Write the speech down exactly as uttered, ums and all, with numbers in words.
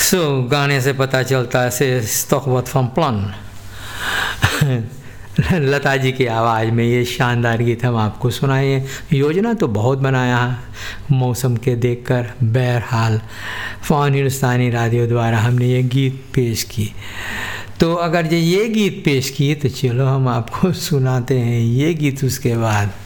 सो so, गाने से पता चलता है से स्तोखवत फ्रॉम प्लान। लता जी की आवाज़ में ये शानदार गीत हम आपको सुनाए। योजना तो बहुत बनाया मौसम के देखकर, बहरहाल फ़ॉन हिंदुस्तानी रेडियो द्वारा हमने ये गीत पेश की। तो अगर ये ये गीत पेश किए तो चलो हम आपको सुनाते हैं ये गीत उसके बाद।